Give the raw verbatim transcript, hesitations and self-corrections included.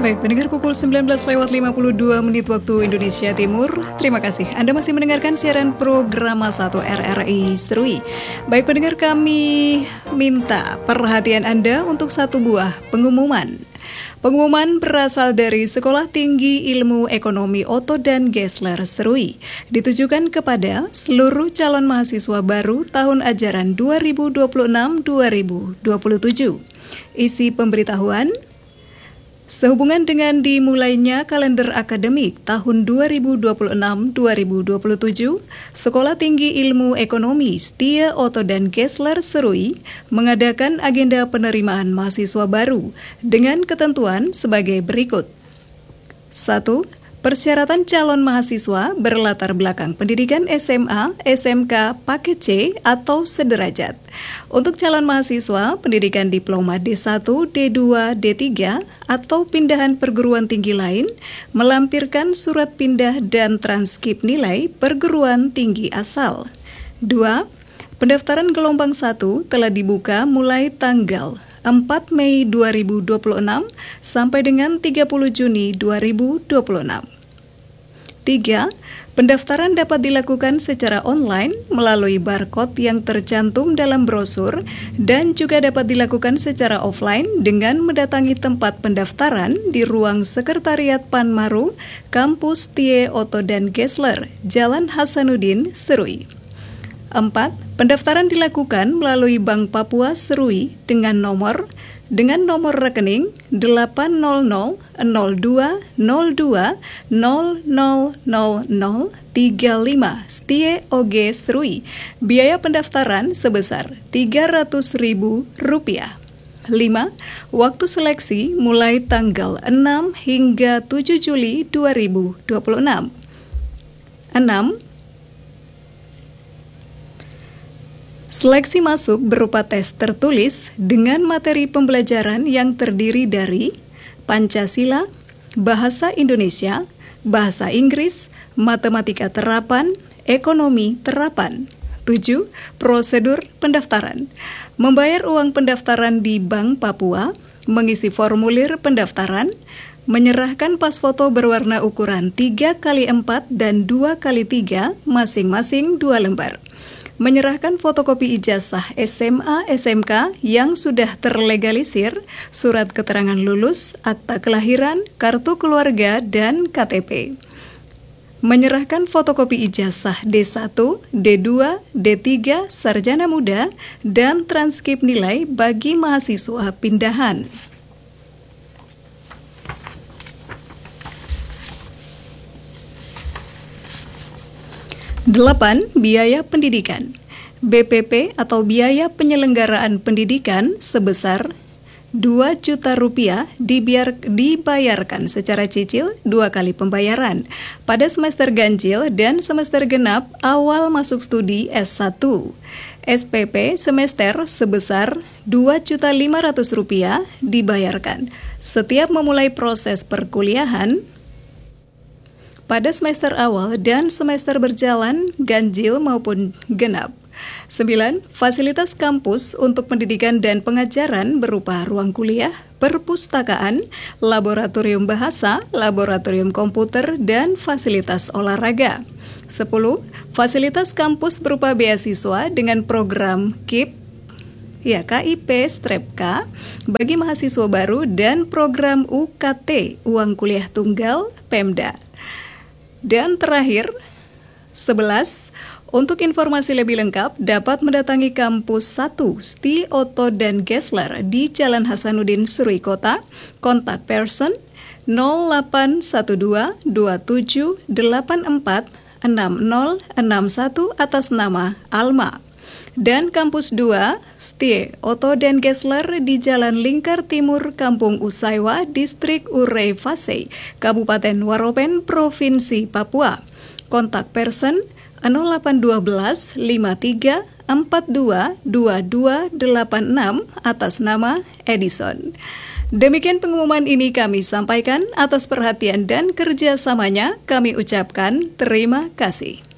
Baik, pendengar pukul sembilan belas lewat lima puluh dua menit waktu Indonesia Timur. Terima kasih. Anda masih mendengarkan siaran program satu R R I Serui. Baik, pendengar, kami minta perhatian Anda untuk satu buah pengumuman. Pengumuman berasal dari Sekolah Tinggi Ilmu Ekonomi Otto dan Gessler Serui, ditujukan kepada seluruh calon mahasiswa baru tahun ajaran dua ribu dua puluh enam dua ribu dua puluh tujuh. Isi pemberitahuan: sehubungan dengan dimulainya kalender akademik tahun dua ribu dua puluh enam dua ribu dua puluh tujuh, Sekolah Tinggi Ilmu Ekonomi Setia Otto dan Gessler Serui mengadakan agenda penerimaan mahasiswa baru dengan ketentuan sebagai berikut. satu. Persyaratan calon mahasiswa berlatar belakang pendidikan S M A, S M K, paket C, atau sederajat. Untuk calon mahasiswa, pendidikan diploma D satu, D dua, D tiga, atau pindahan perguruan tinggi lain, melampirkan surat pindah dan transkrip nilai perguruan tinggi asal. dua. Pendaftaran gelombang satu telah dibuka mulai tanggal empat Mei dua ribu dua puluh enam sampai dengan tiga puluh Juni dua ribu dua puluh enam. tiga. Pendaftaran dapat dilakukan secara online melalui barcode yang tercantum dalam brosur dan juga dapat dilakukan secara offline dengan mendatangi tempat pendaftaran di ruang Sekretariat Panmaru, Kampus Setia Otto dan Gessler, Jalan Hasanuddin, Serui. empat. Pendaftaran dilakukan melalui Bank Papua Serui dengan nomor dengan nomor rekening delapan nol nol nol dua nol dua nol nol nol nol tiga lima Setia O G Serui. Biaya pendaftaran sebesar tiga ratus ribu rupiah. lima. Waktu seleksi mulai tanggal enam hingga tujuh Juli dua ribu dua puluh enam. enam. Seleksi masuk berupa tes tertulis dengan materi pembelajaran yang terdiri dari Pancasila, Bahasa Indonesia, Bahasa Inggris, Matematika Terapan, Ekonomi Terapan. tujuh. Prosedur pendaftaran: membayar uang pendaftaran di Bank Papua, mengisi formulir pendaftaran, menyerahkan pas foto berwarna ukuran tiga kali empat dan dua kali tiga masing-masing dua lembar, menyerahkan fotokopi ijazah S M A S M K yang sudah terlegalisir, surat keterangan lulus, akta kelahiran, kartu keluarga, dan K T P. Menyerahkan fotokopi ijazah D satu, D dua, D tiga, sarjana muda, dan transkrip nilai bagi mahasiswa pindahan. delapan. Biaya pendidikan. B P P atau biaya penyelenggaraan pendidikan sebesar dua juta rupiah dibiar, dibayarkan secara cicil dua kali pembayaran pada semester ganjil dan semester genap awal masuk studi S satu. S P P semester sebesar dua juta lima ratus rupiah dibayarkan setiap memulai proses perkuliahan pada semester awal dan semester berjalan ganjil maupun genap. sembilan. Fasilitas kampus untuk pendidikan dan pengajaran berupa ruang kuliah, perpustakaan, laboratorium bahasa, laboratorium komputer, dan fasilitas olahraga. sepuluh. Fasilitas kampus berupa beasiswa dengan program K I P, ya K I P Strep K bagi mahasiswa baru, dan program U K T, uang kuliah tunggal Pemda. Dan terakhir, sebelas. Untuk informasi lebih lengkap dapat mendatangi kampus satu Setia Otto dan Gessler di Jalan Hasanuddin, Serui Kota. Kontak person nol delapan satu dua dua tujuh delapan empat enam nol enam satu atas nama Alma. Dan kampus dua Setia Otto dan Gessler di Jalan Lingkar Timur, Kampung Usaiwa, Distrik Urei Fasei, Kabupaten Waropen, Provinsi Papua. Kontak person nol delapan satu dua lima tiga empat dua dua dua delapan enam atas nama Edison. Demikian pengumuman ini kami sampaikan. Atas perhatian dan kerjasamanya kami ucapkan terima kasih.